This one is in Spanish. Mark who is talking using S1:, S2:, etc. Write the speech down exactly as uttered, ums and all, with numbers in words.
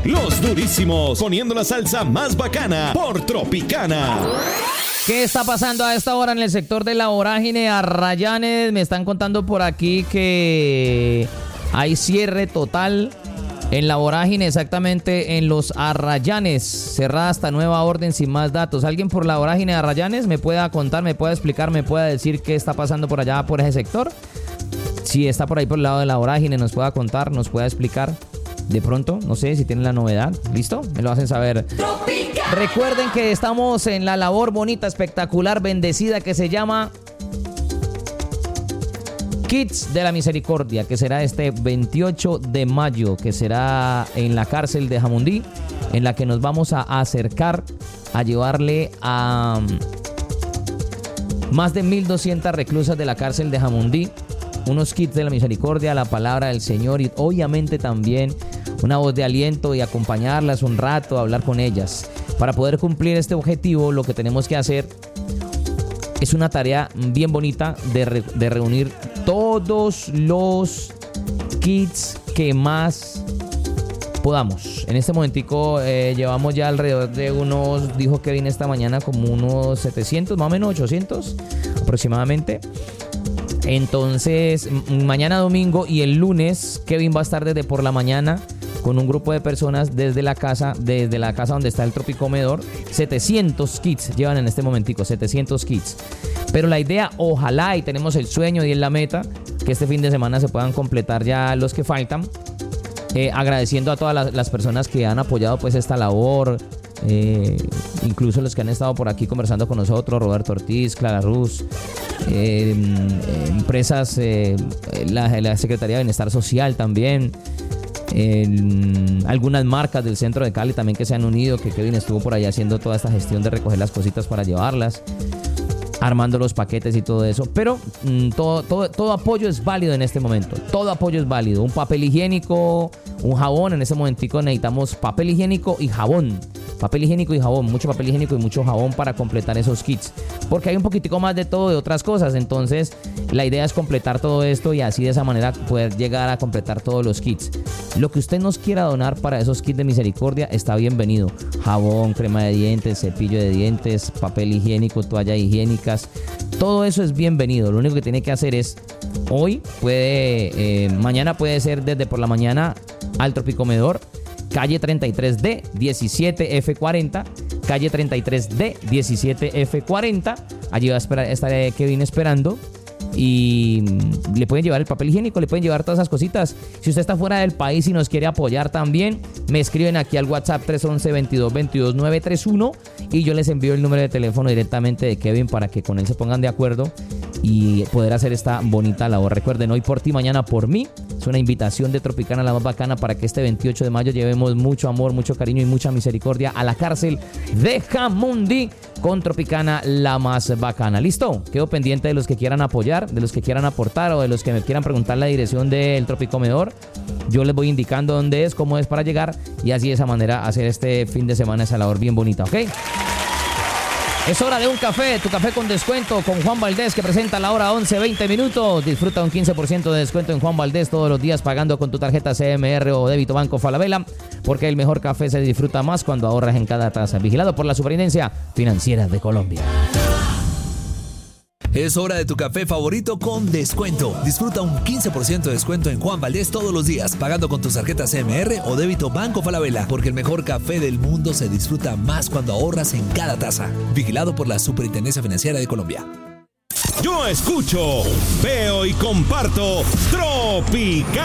S1: Los durísimos, poniendo la salsa más bacana por Tropicana.
S2: ¿Qué está pasando a esta hora en el sector de La Vorágine? Arrayanes, me están contando por aquí que hay cierre total en La Vorágine, exactamente en Los Arrayanes. Cerrada hasta nueva orden, sin más datos. ¿Alguien por La Vorágine Arrayanes me pueda contar, me pueda explicar, me pueda decir qué está pasando por allá, por ese sector? Si está por ahí por el lado de La Vorágine, nos pueda contar, nos pueda explicar. De pronto, no sé si tienen la novedad. ¿Listo? Me lo hacen saber. ¡Tropical! Recuerden que estamos en la labor bonita, espectacular, bendecida que se llama Kids de la Misericordia, que será este veintiocho de mayo, que será en la cárcel de Jamundí, en la que nos vamos a acercar a llevarle a más de mil doscientas reclusas de la cárcel de Jamundí unos kits de la misericordia, la palabra del Señor y obviamente también una voz de aliento y acompañarlas un rato, hablar con ellas. Para poder cumplir este objetivo, lo que tenemos que hacer es una tarea bien bonita de, re, de reunir todos los kits que más podamos. En este momentico eh, llevamos ya alrededor de unos, dijo Kevin esta mañana, como unos setecientos, más o menos ochocientos aproximadamente. Entonces, mañana domingo y el lunes, Kevin va a estar desde por la mañana con un grupo de personas desde la casa, desde la casa donde está el Tropicomedor. setecientos kits llevan en este momentico, setecientos kits. Pero la idea, ojalá, y tenemos el sueño y es la meta, que este fin de semana se puedan completar ya los que faltan. Eh, agradeciendo a todas las, las personas que han apoyado pues esta labor. Eh, incluso los que han estado por aquí conversando con nosotros, Roberto Ortiz, Clara Ruz, eh, eh, empresas, eh, la, la Secretaría de Bienestar Social también, eh, algunas marcas del centro de Cali también que se han unido, que Kevin estuvo por allá haciendo toda esta gestión de recoger las cositas para llevarlas, armando los paquetes y todo eso. Pero mmm, todo, todo, todo apoyo es válido en este momento. Todo apoyo es válido. Un papel higiénico, un jabón. En este momentico necesitamos papel higiénico y jabón. Papel higiénico y jabón. Mucho papel higiénico y mucho jabón para completar esos kits. Porque hay un poquitico más de todo de otras cosas. Entonces la idea es completar todo esto y así de esa manera poder llegar a completar todos los kits. Lo que usted nos quiera donar para esos kits de misericordia está bienvenido. Jabón, crema de dientes, cepillo de dientes, papel higiénico, toallas higiénicas. Todo eso es bienvenido. Lo único que tiene que hacer es hoy, puede, eh, mañana puede ser desde por la mañana al Tropicomedor, calle treinta y tres D, diecisiete F cuarenta, calle treinta y tres D, diecisiete F cuarenta. Allí va a esperar, estar Kevin esperando. Y le pueden llevar el papel higiénico, le pueden llevar todas esas cositas. Si usted está fuera del país y nos quiere apoyar también, me escriben aquí al WhatsApp tres once, veintidós, veintidós, nueve treinta y uno y yo les envío el número de teléfono directamente de Kevin para que con él se pongan de acuerdo y poder hacer esta bonita labor. Recuerden, hoy por ti, mañana por mí. Es una invitación de Tropicana, la más bacana, para que este veintiocho de mayo llevemos mucho amor, mucho cariño y mucha misericordia a la cárcel de Jamundí con Tropicana, la más bacana. ¿Listo? Quedo pendiente de los que quieran apoyar, de los que quieran aportar o de los que me quieran preguntar la dirección del Tropicomedor. Yo les voy indicando dónde es, cómo es para llegar y así de esa manera hacer este fin de semana esa labor bien bonita, ¿ok? Es hora de un café, tu café con descuento con Juan Valdés, que presenta la hora once, veinte minutos. Disfruta un quince por ciento de descuento en Juan Valdés todos los días pagando con tu tarjeta C M R o débito Banco Falabella, porque el mejor café se disfruta más cuando ahorras en cada taza. Vigilado por la Superintendencia Financiera de Colombia.
S3: Es hora de tu café favorito con descuento. Disfruta un quince por ciento de descuento en Juan Valdés todos los días, pagando con tus tarjetas C M R o débito Banco Falabella, porque el mejor café del mundo se disfruta más cuando ahorras en cada taza. Vigilado por la Superintendencia Financiera de Colombia.
S1: Yo escucho, veo y comparto Tropicana.